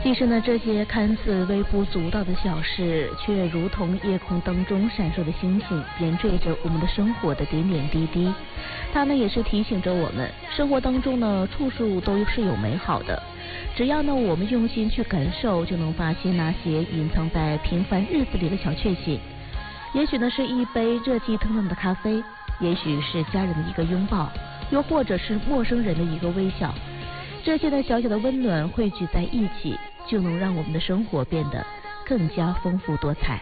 其实呢，这些看似微不足道的小事，却如同夜空当中闪烁的星星，点缀着我们的生活的点点滴滴。它呢，也是提醒着我们，生活当中呢，处处都是有美好的。只要呢，我们用心去感受，就能发现那些隐藏在平凡日子里的小确幸。也许呢，是一杯热气腾腾的咖啡，也许是家人的一个拥抱，又或者是陌生人的一个微笑。这些的小小的温暖汇聚在一起，就能让我们的生活变得更加丰富多彩。